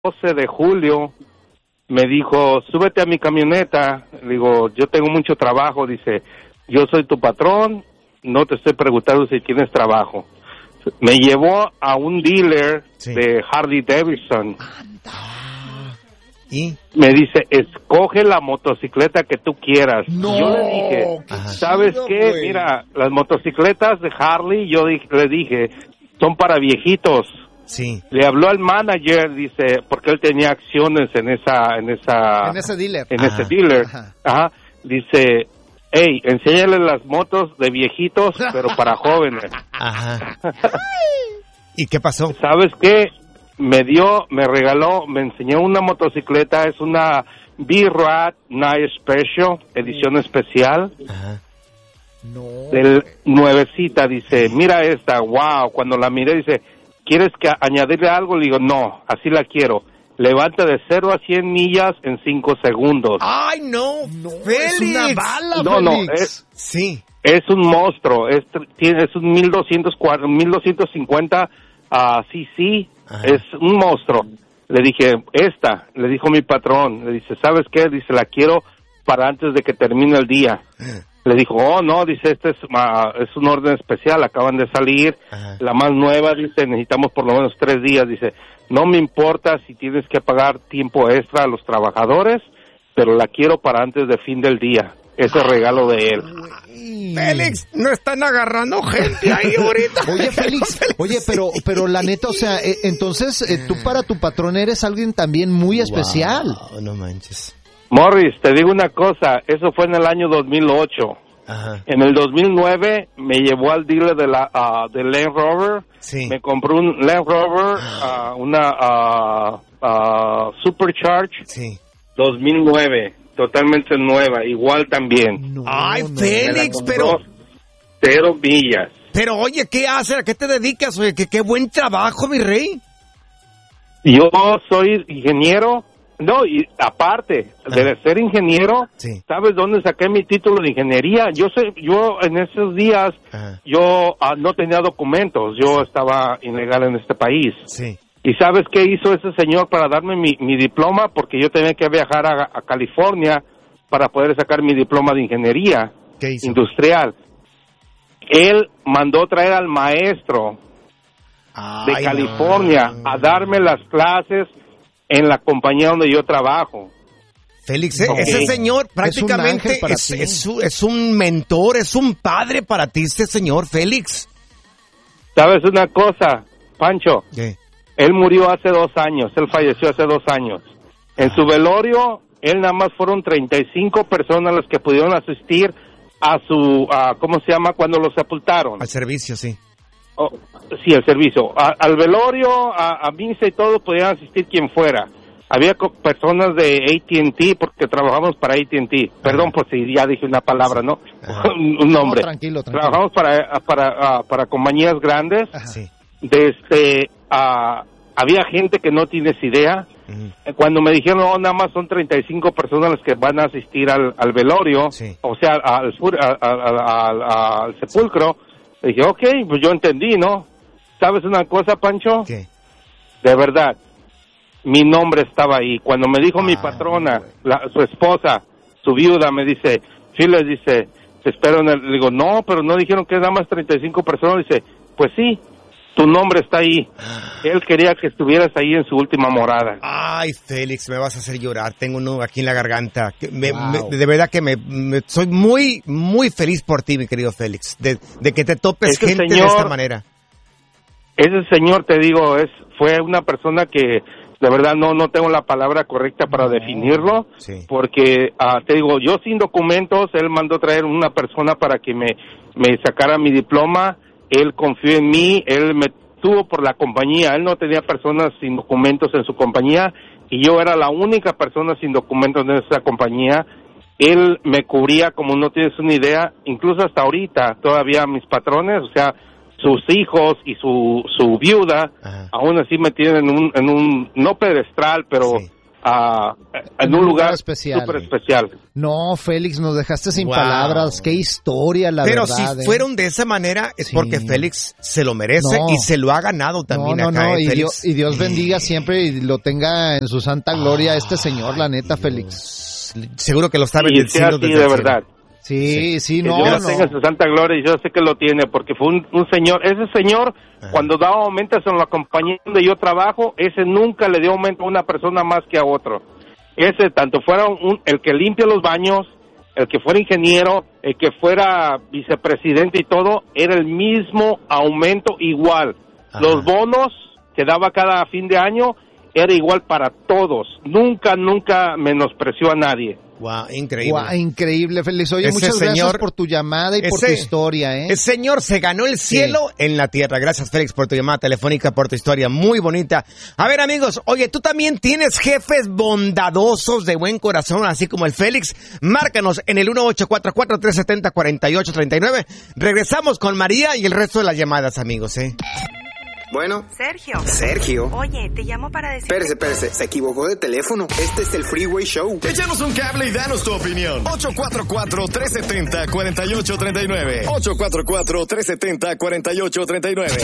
12 de julio me dijo, súbete a mi camioneta. Le digo, yo tengo mucho trabajo. Dice, yo soy tu patrón, no te estoy preguntando si tienes trabajo. Me llevó a un dealer de Harley Davidson. ¿Y? Me dice, escoge la motocicleta que tú quieras. No, yo le dije, ¿sabes chido, qué? güey. Mira, las motocicletas de Harley, le dije, son para viejitos. Sí. Le habló al manager, dice, porque él tenía acciones en En ese dealer. ese dealer. Ajá. Dice, hey, enséñale las motos de viejitos, pero para jóvenes. Ajá. ¿Y qué pasó? ¿Sabes qué? Me regaló, me enseñó una motocicleta, es una B-Rad Night Special, edición especial, Ajá. del nuevecita. Dice, mira esta, wow. Cuando la miré, dice, ¿quieres que añadirle algo? Le digo, no, así la quiero. Levanta de 0 a 100 millas en 5 segundos. ¡Ay, no! ¡Félix! Es una bala, No, Félix. Sí. es un monstruo, es un 1250 cc, es un monstruo. Le dije, le dijo mi patrón, le dice, ¿sabes qué? Dice, la quiero para antes de que termine el día. Le dijo, oh, no, dice, este es un orden especial, acaban de salir, la más nueva, dice, necesitamos por lo menos 3 días, dice, no me importa si tienes que pagar tiempo extra a los trabajadores, pero la quiero para antes de fin del día, ese regalo de él. Félix, no están agarrando gente ahí ahorita. Oye, Félix, pero la neta, o sea, entonces tú para tu patrón eres alguien también muy especial. Wow, no manches. Morris, te digo una cosa, eso fue en el año 2008. Ajá. En el 2009 me llevó al dealer de Land Rover, Sí. me compró un Land Rover, una Supercharge Sí. 2009, totalmente nueva, igual también. No, Ay, no. Me la Félix, compró 0 millas. pero oye, ¿qué haces? ¿A qué te dedicas? Oye, qué buen trabajo, mi rey. Yo soy ingeniero, no, y aparte de ser ingeniero, Sí. ¿sabes dónde saqué mi título de ingeniería? Yo en esos días, yo no tenía documentos, yo estaba ilegal en este país. Sí. ¿Y sabes qué hizo ese señor para darme mi diploma? Porque yo tenía que viajar a California para poder sacar mi diploma de ingeniería ¿Qué hizo? industrial. Él mandó traer al maestro de Ay, California no. a darme las clases en la compañía donde yo trabajo. Félix, Ok. ese señor prácticamente ángel para es ti. es un mentor, es un padre para ti, este señor, Félix. ¿Sabes una cosa, Pancho? ¿Qué? Él murió hace 2 años, él falleció hace 2 años. En su velorio, él nada más fueron 35 personas las que pudieron asistir a su, ¿cómo se llama? Cuando lo sepultaron. Al servicio, sí. Oh, sí, el servicio. Al velorio, a misa y todo, podían asistir quien fuera. Había personas de AT&T, porque trabajamos para AT&T. Perdón por si ya dije una palabra, ¿no? un nombre. No, tranquilo. Trabajamos para compañías grandes. Sí. Había gente que no tienes idea. Cuando me dijeron, no, nada más son 35 personas las que van a asistir al velorio, Sí. o sea, al sepulcro, dije, ok, pues yo entendí, ¿no? ¿Sabes una cosa, Pancho? ¿Qué? De verdad, mi nombre estaba ahí. Cuando me dijo mi patrona, su esposa, su viuda, me dice, Chiles, dice, te espero le digo, no, pero no dijeron que nada más 35 personas. Dice, pues sí, tu nombre está ahí. Él quería que estuvieras ahí en su última morada. Ay, Félix, me vas a hacer llorar. Tengo uno aquí en la garganta. Wow. De verdad que soy muy, muy feliz por ti, mi querido Félix. De que te topes Ese gente de señor- esta manera. Ese señor, te digo, fue una persona que de verdad no tengo la palabra correcta para definirlo, Sí. porque te digo, yo sin documentos, él mandó traer una persona para que me sacara mi diploma. Él confió en mí, él me tuvo por la compañía, él no tenía personas sin documentos en su compañía y yo era la única persona sin documentos en esa compañía. Él me cubría como no tienes una idea, incluso hasta ahorita todavía mis patrones, o sea, sus hijos y su viuda, Ajá. aún así me tienen en un no pedestral, pero Sí. en un lugar especial. súper especial. No, Félix, nos dejaste sin Wow. palabras. Qué historia, la Pero verdad. si fueron de esa manera es porque Félix se lo merece No. y se lo ha ganado también acá, y Félix. Dios bendiga siempre y lo tenga en su santa gloria este señor, la neta, Félix. Seguro que lo está Y sea bendeciendo así desde de el cielo. verdad. Sí, Que no, Dios no. tenga su santa gloria y yo sé que lo tiene porque fue un señor, ese señor cuando daba aumentos en la compañía donde yo trabajo, ese nunca le dio aumento a una persona más que a otro. Ese tanto fuera el que limpia los baños, el que fuera ingeniero, el que fuera vicepresidente y todo, era el mismo aumento igual. Ajá. Los bonos que daba cada fin de año era igual para todos. Nunca menospreció a nadie. Wow, increíble. Guau, increíble, Félix. Oye, Ese muchas gracias señor- por tu llamada y por tu historia, ¿eh? El señor se ganó el cielo en la tierra. Gracias, Félix, por tu llamada telefónica, por tu historia muy bonita. A ver, amigos, oye, ¿tú también tienes jefes bondadosos de buen corazón, así como el Félix? Márcanos en el 1844-370-4839. Regresamos con María y el resto de las llamadas, amigos, ¿eh? Bueno. Sergio. Oye, te llamo para decir... Espérese, se equivocó de teléfono. Este es el Freeway Show. Échanos un cable y danos tu opinión. 844-370-4839. 844-370-4839.